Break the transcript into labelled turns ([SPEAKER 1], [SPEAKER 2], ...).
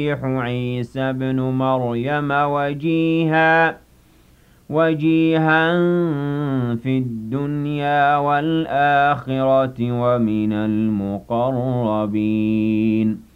[SPEAKER 1] عيسى ابْنُ مَرْيَمَ وَجِيهًا فِي الدُّنْيَا وَالْآخِرَةِ وَمِنَ الْمُقَرَّبِينَ